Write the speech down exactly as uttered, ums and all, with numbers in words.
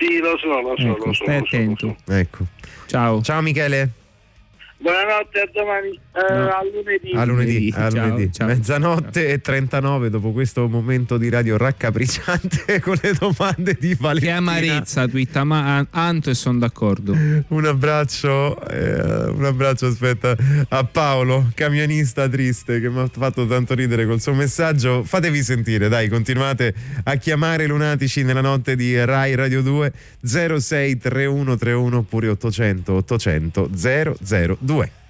Sì, lo so, lo so, ecco, lo so. stai lo so, attento. lo so. Ecco. Ciao. Ciao Michele. Buonanotte, a domani, eh, No. a lunedì. A lunedì, a Ciao, lunedì. ciao. Mezzanotte e trentanove dopo questo momento di radio raccapricciante con le domande di Che Valentina. amarezza, twitta ma Anto, e sono d'accordo. Un abbraccio, eh, un abbraccio, aspetta, a Paolo, camionista triste, che mi ha fatto tanto ridere col suo messaggio. Fatevi sentire, dai, continuate a chiamare Lunatici nella notte di Rai Radio due, zero sei tre uno tre uno oppure ottocento ottocento zero zero due.